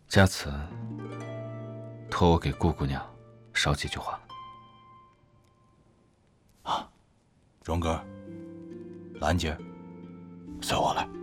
嘉慈，托我给顾姑娘捎几句话。 荣哥，兰姐，随我来。